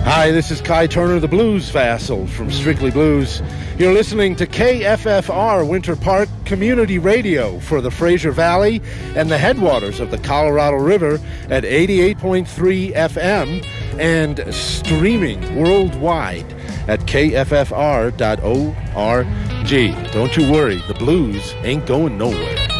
Hi, this is Kai Turner, the Blues Vassal from Strictly Blues. You're listening to KFFR Winter Park Community Radio for the Fraser Valley and the headwaters of the Colorado River at 88.3 FM and streaming worldwide at kffr.org. Don't you worry, the blues ain't going nowhere.